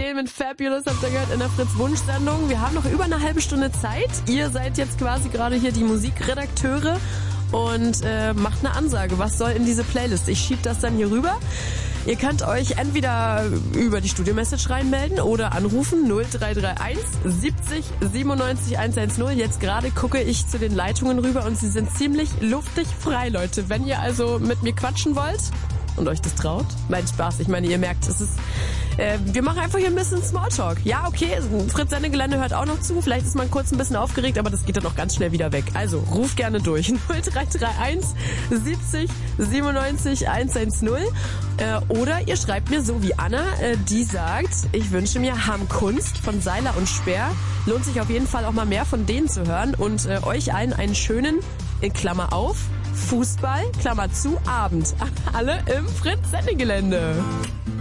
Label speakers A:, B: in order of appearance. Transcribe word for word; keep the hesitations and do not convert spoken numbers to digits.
A: mit Fabulous, habt ihr gehört, in der Fritz-Wunsch-Sendung. Wir haben noch über eine halbe Stunde Zeit. Ihr seid jetzt quasi gerade hier die Musikredakteure und äh, macht eine Ansage. Was soll in diese Playlist? Ich schieb das dann hier rüber. Ihr könnt euch entweder über die Studio-Message reinmelden oder anrufen null drei drei eins siebzig siebenundneunzig hundertzehn. Jetzt gerade gucke ich zu den Leitungen rüber und sie sind ziemlich luftig frei, Leute. Wenn ihr also mit mir quatschen wollt und euch das traut, mein Spaß. Ich meine, ihr merkt, es ist, äh, wir machen einfach hier ein bisschen Smalltalk. Ja, okay, Fritz Sendegelände hört auch noch zu. Vielleicht ist man kurz ein bisschen aufgeregt, aber das geht dann auch ganz schnell wieder weg. Also, ruft gerne durch. null drei drei eins siebzig siebenundneunzig hundertzehn. Äh, oder ihr schreibt mir so wie Anna, äh, die sagt, ich wünsche mir Hamkunst von Seiler und Speer. Lohnt sich auf jeden Fall auch mal mehr von denen zu hören und äh, euch allen einen schönen, in Klammer auf, Fußball, Klammer zu, Abend. Alle im Fritz-Sendegelände.